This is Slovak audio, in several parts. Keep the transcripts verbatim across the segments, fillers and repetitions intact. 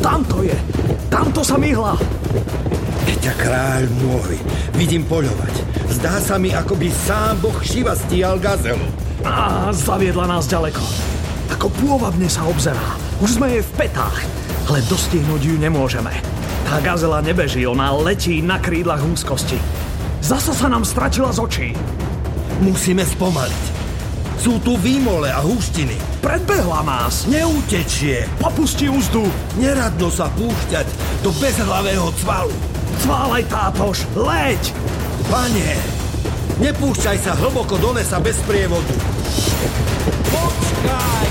Tamto je! Tamto sa myhla! Ťa kráľ môj, vidím poľovať. Zdá sa mi, ako by sám boh Šiva stíhal gazelu. Á, zaviedla nás ďaleko. Ako pôvabne sa obzerá. Už sme jej v petách, ale dostihnúť ju nemôžeme. Tá gazela nebeží, ona letí na krídlach úzkosti. Zasa sa nám stratila z očí. Musíme spomaliť. Sú tu výmole a húštiny. Predbehla nás. Neutečie. Popusti úzdu. Neradno sa púšťať do bezhlavého cvalu. Cválaj, tátoš, leď! Pane, nepúšťaj sa hlboko do lesa bez sprievodu. Počkaj!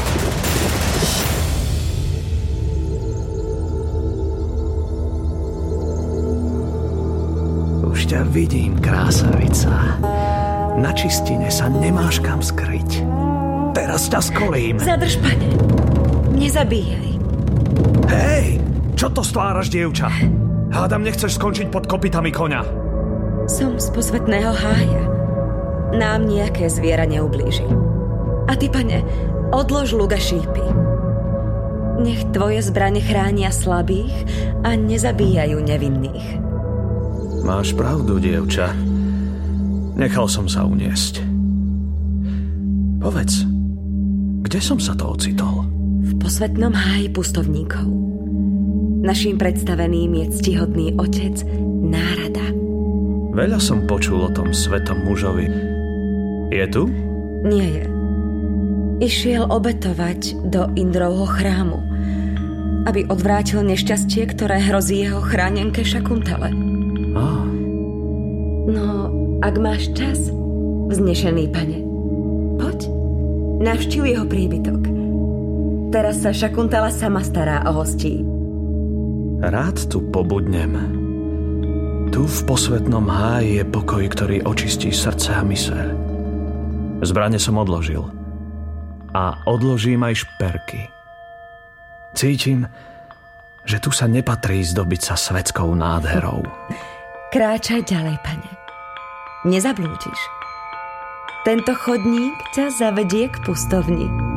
Už ťa vidím, krásavica. Na čistine sa nemáš kam skryť. Teraz ťa skolím. Zadrž, pane. Nezabíjaj. Hej, čo to stváraš, dievča? Hádam, nechceš skončiť pod kopytami koňa. Som z posvetného hája. Nám nejaké zviera neublíži. A ty, pane, odlož luk a šípy. Nech tvoje zbrane chránia slabých a nezabíjajú nevinných. Máš pravdu, dievča. Nechal som sa uniesť. Povedz, kde som sa to ocitol? V posvetnom háji pustovníkov. Naším predstaveným je ctihodný otec Nárada. Veľa som počul o tom svetom mužovi. Je tu? Nie je. Išiel obetovať do Indrovho chrámu, aby odvrátil nešťastie, ktoré hrozí jeho chránenke Šakuntale. Á. No, ak máš čas, vznešený pane, poď, navštív jeho príbytok. Teraz sa Šakuntala sama stará o hostí. Rád tu pobudnem. Tu v posvetnom háji je pokoj, ktorý očistí srdce a myseľ. Zbrane som odložil. A odložím aj šperky. Cítim, že tu sa nepatrí zdobiť sa svetskou nádherou. Kráčaj ďalej, pane. Nezablúdiš. Tento chodník ťa zavedie k pustovni.